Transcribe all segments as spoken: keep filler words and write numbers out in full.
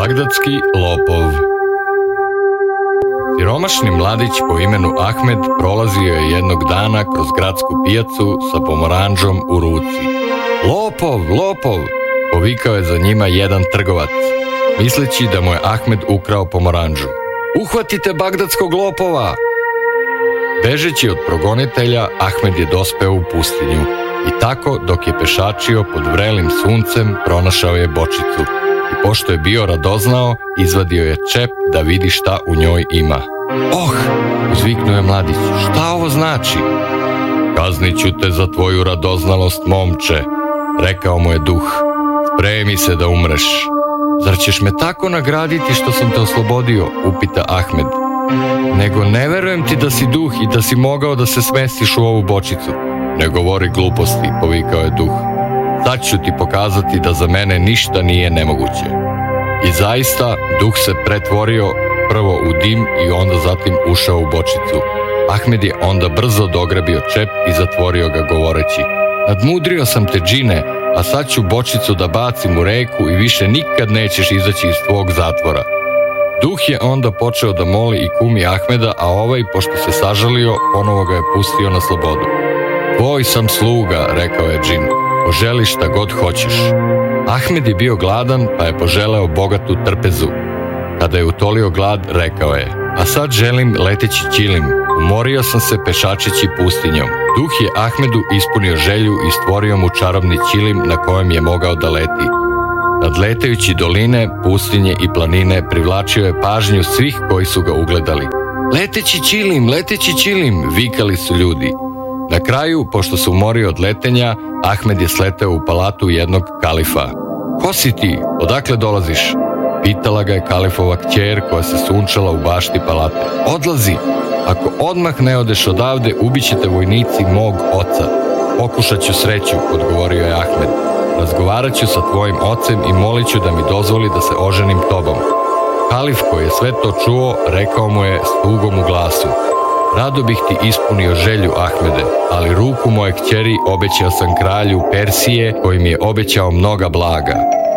Bagdadski lopov. Siromašni mladić po imenu Ahmed prolazio je jednog dana kroz gradsku pijacu sa pomoranđom u ruci. Lopov, lopov, povikao je za njima jedan trgovac, misleći da mu je Ahmed ukrao pomoranđu. Uhvatite bagdadskog lopova! Bežeći od progonitelja, Ahmed je dospeo u pustinju i tako, dok je pešačio pod vrelim suncem, pronašao je bočicu i pošto je bio radoznao, izvadio je čep da vidi šta u njoj ima. Oh, uzviknuo je mladić, šta ovo znači? Kaznit ću te za tvoju radoznalost, momče, rekao mu je duh. Spremi se da umreš. Zar ćeš me tako nagraditi što sam te oslobodio, upita Ahmed. Nego ne verujem ti da si duh i da si mogao da se smestiš u ovu bočicu. Ne govori gluposti, povikao je duh. Sad ću ti pokazati da za mene ništa nije nemoguće. I zaista, duh se pretvorio prvo u dim i onda zatim ušao u bočicu. Ahmed je onda brzo dograbio čep i zatvorio ga govoreći: nadmudrio sam te, džine, a sad ću bočicu da bacim u reku i više nikad nećeš izaći iz tvog zatvora. Duh je onda počeo da moli i kumi Ahmeda, a ovaj, pošto se sažalio, ponovo ga je pustio na slobodu. Tvoj sam sluga, rekao je džin, poželi šta god hoćeš. Ahmed je bio gladan, pa je poželeo bogatu trpezu. Kada je utolio glad, rekao je: a sad želim leteći ćilim. Umorio sam se pešačeći pustinjom. Duh je Ahmedu ispunio želju i stvorio mu čarobni ćilim na kojem je mogao da leti. Nadletajući doline, pustinje i planine, privlačio je pažnju svih koji su ga ugledali. Leteći ćilim, leteći ćilim, vikali su ljudi. Na kraju, pošto se umorio od letenja, Ahmed je sleteo u palatu jednog kalifa. Ko si ti? Odakle dolaziš? Pitala ga je kalifova kćer koja se sunčala u bašti palate. Odlazi! Ako odmah ne odeš odavde, ubićete vojnici mog oca. Pokušat ću sreću, odgovorio je Ahmed. Razgovarat ću sa tvojim ocem i molit ću da mi dozvoli da se oženim tobom. Kalif, koji je sve to čuo, rekao mu je s tugom u glasu: rado bih ti ispunio želju, Ahmede, ali ruku moje kćeri obećao sam kralju Persije, koji mi je obećao mnoga blaga.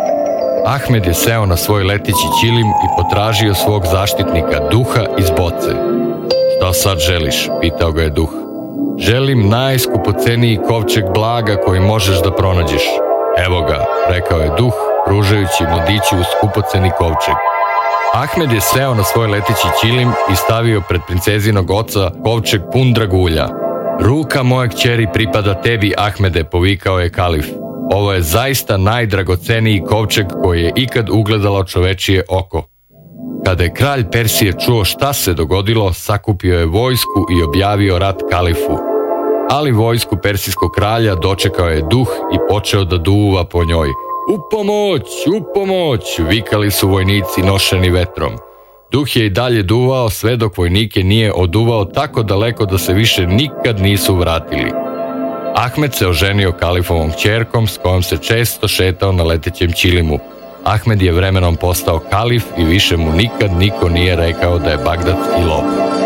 Ahmed je seo na svoj leteći ćilim i potražio svog zaštitnika, duha iz boce. Šta sad želiš? Pitao ga je duh. Želim najskupoceniji kovčeg blaga koji možeš da pronađeš. Evo ga, rekao je duh, pružajući mladiću skupoceni kovčeg. Ahmed je seo na svoj leteći ćilim i stavio pred princezinog oca kovčeg pun dragulja. Ruka moje kćeri pripada tebi, Ahmede, povikao je kalif. Ovo je zaista najdragoceniji kovčeg koji je ikad ugledalo čovečije oko. Kada je kralj Persije čuo šta se dogodilo, sakupio je vojsku i objavio rat kalifu. Ali vojsku persijskog kralja dočekao je duh i počeo da duva po njoj. U pomoć, u pomoć, vikali su vojnici nošeni vetrom. Duh je i dalje duvao sve dok vojnike nije oduvao tako daleko da se više nikad nisu vratili. Ahmed se oženio kalifovom kćerkom s kojom se često šetao na letećem ćilimu. Ahmed je vremenom postao kalif i više mu nikad niko nije rekao da je bagdadski lopov.